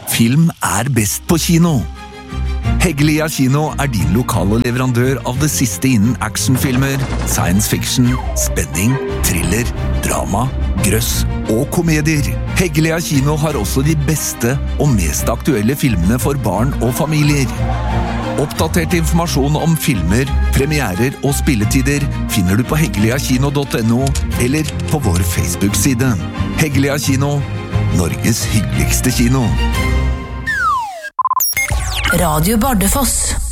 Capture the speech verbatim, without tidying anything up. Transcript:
Film er best på kino. Heggelia Kino er din lokale leverandør av det siste innen actionfilmer, science fiction, spenning, thriller, drama, grøss og komedier. Heggelia Kino har også de beste og mest aktuelle filmene for barn og familier. Oppdatert informasjon om filmer, premierer og spilletider finner du på heggelia-kino punktum no eller på vår Facebook-side. Heggelia Kino, Norges hyggeligste kino. Radio Bardufoss.